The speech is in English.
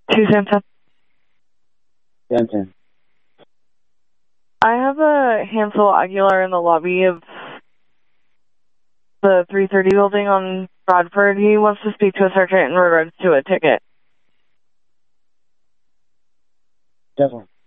210. 1010. I have a Hansel Aguilar in the lobby of the 330 building on Bradford. He wants to speak to a sergeant in regards to a ticket. Definitely.